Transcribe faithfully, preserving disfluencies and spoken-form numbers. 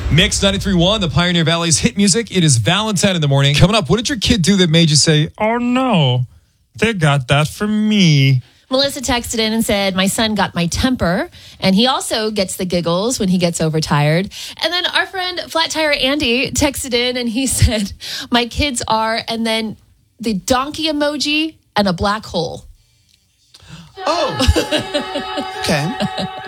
Mix ninety-three point one, the Pioneer Valley's hit music. It is Valentine in the morning. Coming up, what did your kid do that made you say, oh no, they got that for me? Melissa texted in and said, my son got my temper, and he also gets the giggles when he gets overtired. And then our friend Flat Tire Andy texted in and he said, my kids are, and then the donkey emoji and a black hole. Oh. Okay.